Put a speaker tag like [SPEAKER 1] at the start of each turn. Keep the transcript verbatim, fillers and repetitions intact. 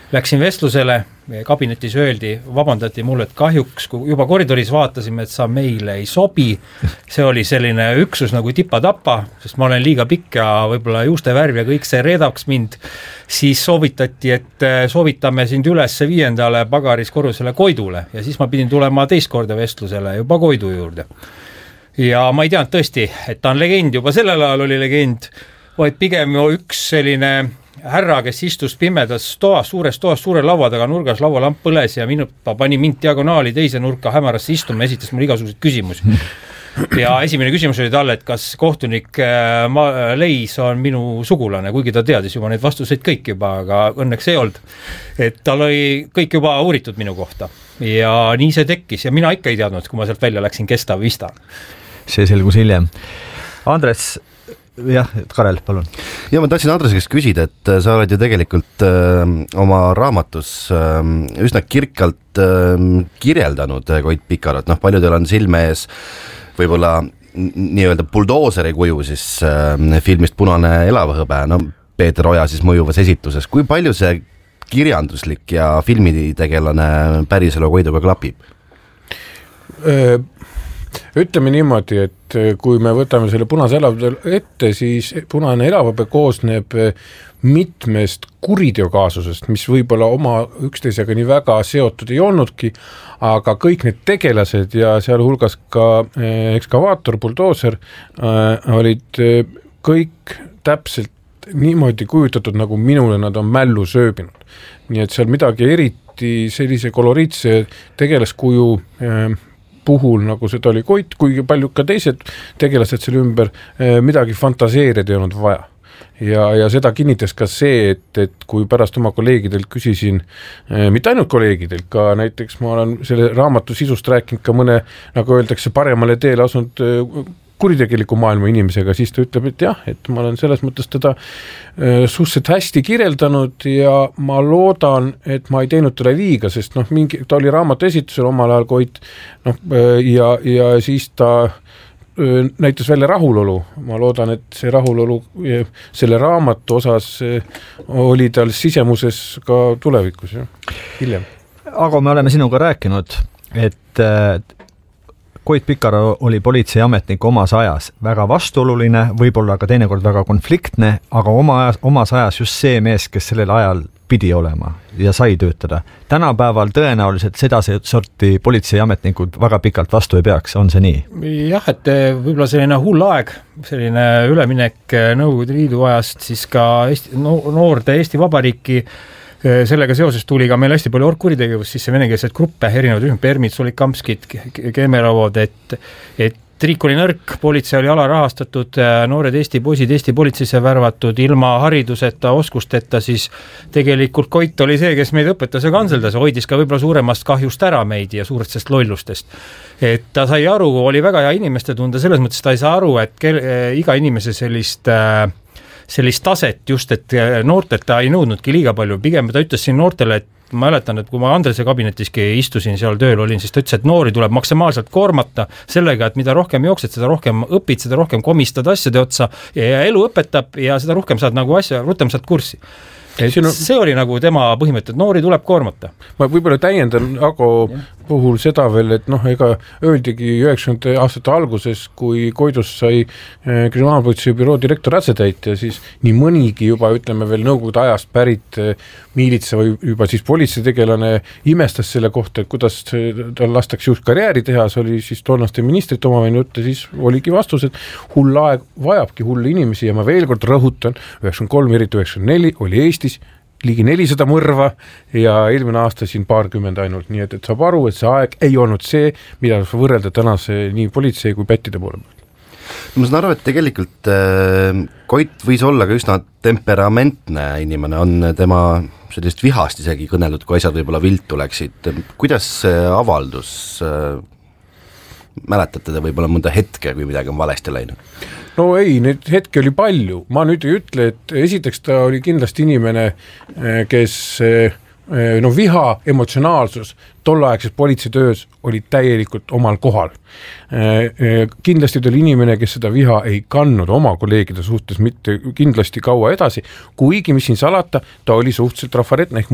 [SPEAKER 1] läksin vestlusele, kabinetis öeldi, vabandati mulle, et kahjuks, kui juba koridoris vaatasime, et sa meile ei sobi, see oli selline üksus nagu tipa-tapa, sest ma olen liiga pikk ja võib-olla juuste värv ja kõik see reedaks mind, siis soovitati, et soovitame sind üles viiendale pagaris korrusele Koidule ja siis ma pidin tulema teist korda vestlusele juba Koidu juurde. Ja ma ei teadnud tõesti, et ta on legend, juba sellel ajal oli legend, vaid pigem üks selline härra, kes istus pimedas toas, suures toas, suure laua taga nurgas, laualamp põles ja minu, ta pani mind diagonaali teise nurka hämarasse istuma, esitas mulle igasuguseid küsimusi. Ja esimene küsimus oli talle, et kas kohtunik Leis on minu sugulane, kuigi ta teadis juba neid vastuseid kõik juba, aga õnneks ei olnud. Et tal oli kõik juba uuritud minu kohta ja nii see tekkis ja mina ikka ei teadnud, kui ma sealt välja läksin, kes ta vista.
[SPEAKER 2] See selgus hiljem. Andres, jah, Karel, palun.
[SPEAKER 3] Ja ma tahtsin Andres käest küsida, et sa oled ju tegelikult äh, oma raamatus äh, üsna kirkalt äh, kirjeldanud Koit Pikarat, noh paljudel on silme ees võib-olla nii-öelda buldooseri kuju siis äh, filmist Punane elavhõbe, no Peeter Oja siis mõjuvas esituses, kui palju see kirjanduslik ja filmitegelane päriselu Koiduga klapib?
[SPEAKER 4] Öö Ütleme niimoodi, et kui me võtame selle punase elavhõbe ette, siis punane elavhõbe koosneb mitmest kuriteokaasusest, mis võib-olla oma üksteisega nii väga seotud ei olnudki, aga kõik need tegelased ja seal hulgas ka ekskavaator, buldooser olid kõik täpselt niimoodi kujutatud, nagu minule nad on mällu sööbinud. Nii et seal midagi eriti sellise koloriitse tegelaskuju puhul, nagu seda oli Koit, kuigi palju ka teised tegelased selle ümber, midagi fantaseerida ei olnud vaja. Ja, ja seda kinnitas ka see, et, et kui pärast oma kolleegidelt küsisin, mitte ainult kolleegidelt, ka näiteks ma olen selle raamatu sisust rääkinud ka mõne, nagu öeldakse, paremale teele asunud kuritegeliku maailma inimesega, siis ta ütleb, et jah, et ma olen selles mõttes teda suhteliselt hästi kirjeldanud ja ma loodan, et ma ei teinud talle liiga, sest noh, mingi, ta oli raamatu esitusel omal ajal Koit, noh, ja, ja siis ta näitas välja rahulolu. Ma loodan, et see rahulolu selle raamatu osas oli tal sisemuses ka tulevikus, jah, hiljem.
[SPEAKER 2] Aga me oleme sinuga rääkinud, et Koit Pikar oli politseiametnik omas ajas, väga vastuoluline, võib-olla ka teinekord väga konfliktne, aga oma ajas, omas ajas just see mees, kes sellel ajal pidi olema ja sai töötada. Tänapäeval tõenäoliselt seda sorti politseiametnikud väga pikalt vastu ei peaks, on see nii?
[SPEAKER 1] Jah, et võib-olla selline hull aeg, selline üleminek Nõukogude Liidu ajast siis ka Eesti, noorde Eesti Vabariiki, sellega seoses tuli ka meil hästi palju orkkuritegevust, siis see venekeelset gruppe, erinevad rühm, Permid, Solikamskid, Keemeravod, et, et riik oli nõrk, politsei oli alarahastatud, noored Eesti poisid Eesti politseisse värvatud, ilma hariduseta, oskusteta, siis tegelikult Koit oli see, kes meid õpetas ja kanseldas, hoidis ka võib-olla suuremast kahjust ära meid ja suurtest lollustest. Et ta sai aru, oli väga hea inimeste tunda, selles mõttes ta ei saa aru, et kel, iga inimese sellist äh, sellist taset just, et noortelt ta ei nõudnudki liiga palju, pigem ta ütles siin noortele, et ma mäletan, et kui ma Andrese kabinetiski istusin seal tööl olin, siis ta ütles, et noori tuleb maksimaalselt koormata sellega, et mida rohkem jooksed, seda rohkem õpid, seda rohkem komistad asjade otsa ja elu õpetab ja seda rohkem saad nagu asja, rutem saad kurssi. On... see oli nagu tema põhimõte, et noori tuleb koormata.
[SPEAKER 4] Ma võib-olla täiendan Ago ja. Puhul seda veel, et noh, ega öeldigi üheksakümnendate aastate alguses, kui Koidus sai eh, kriminaalpolitsei büroo direktor asetäitja, siis nii mõnigi juba, ütleme veel nõukogude ajast pärit eh, miilitsa või juba siis politseitegelane imestas selle kohta, et kuidas tal lastakse just karjääri teha, see oli siis tolnaste ministrit omavaine jutt ja siis oligi vastus, et hull aeg vajabki hulli inimesi ja ma veel kord rõhutan, üheksakümmend kolm, eriti üheksakümmend neli oli Eestis ligi nelisada mõrva ja eelmine aasta siin paarkümmend ainult, nii et, et saab aru, et see aeg ei olnud see, mida võrrelda tänase nii politsei kui pättide poole.
[SPEAKER 3] Ma saan aru, et tegelikult äh, Koit võis olla ka üsna temperamentne inimene, on tema sellist vihast isegi kõneldud, kui asjad võib-olla viltu läksid. Kuidas see avaldus, äh, mäletate te võib-olla mõnda hetke, kui midagi on valesti läinud?
[SPEAKER 4] No ei, neid hetki oli palju. Ma nüüd ei ütle, et esiteks ta oli kindlasti inimene, kes no viha, emotsionaalsus tolleaegses politseitöös oli täielikult omal kohal. Kindlasti ta oli inimene, kes seda viha ei kandnud oma kolleegide suhtes mitte kindlasti kaua edasi, kuigi mis siin salata, ta oli suhteliselt trafaretne ehk